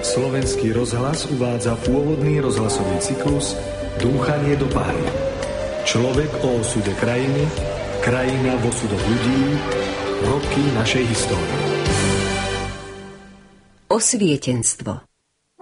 Slovenský rozhlas uvádza pôvodný rozhlasový cyklus Dúchanie do páry. Človek o osude krajiny, krajina v osudoch ľudí, roky našej histórie. Osvietenstvo.